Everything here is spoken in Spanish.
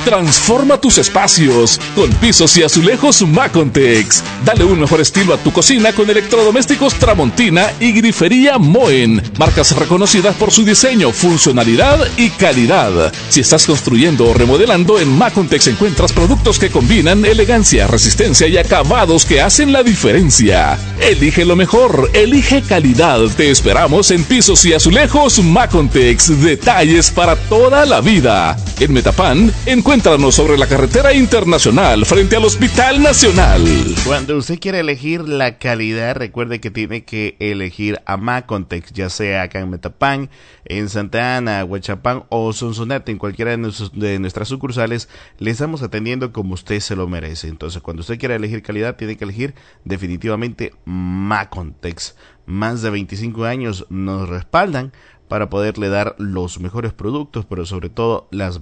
Transforma tus espacios con pisos y azulejos Macontex. Dale un mejor estilo a tu cocina con electrodomésticos Tramontina y grifería Moen, marcas reconocidas por su diseño, funcionalidad y calidad. Si estás construyendo o remodelando, en Macontex encuentras productos que combinan elegancia, resistencia y acabados que hacen la diferencia. Elige lo mejor, elige calidad. Te esperamos en pisos y azulejos Macontex. Detalles para toda la vida. En Metapan, encuéntranos sobre la carretera internacional frente al Hospital Nacional. Cuando usted quiere elegir la calidad, recuerde que tiene que elegir a Macontex, ya sea acá en Metapan, en Santa Ana, Huachapán o Sonsonate, en cualquiera de nuestras sucursales. Le estamos atendiendo como usted se lo merece. Entonces, cuando usted quiera elegir calidad, tiene que elegir definitivamente Macontex. Más de 25 años nos respaldan para poderle dar los mejores productos, pero sobre todo las